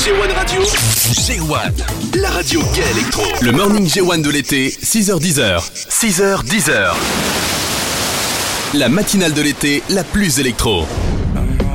G1 Radio, G1, la radio gay électro. Le morning G1 de l'été, 6h-10h. 6h-10h. La matinale de l'été, la plus électro.